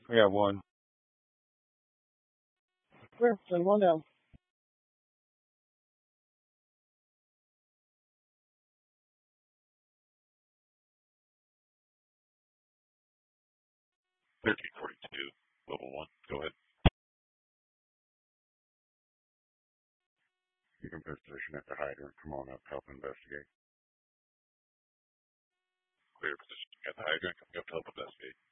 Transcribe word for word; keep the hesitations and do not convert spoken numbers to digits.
We got one. Clear. Send one down. thirteen forty-two, level one. Go ahead. You can position at the hydrant. Come on up, help investigate. Clear position at the hydrant. Coming up to help investigate.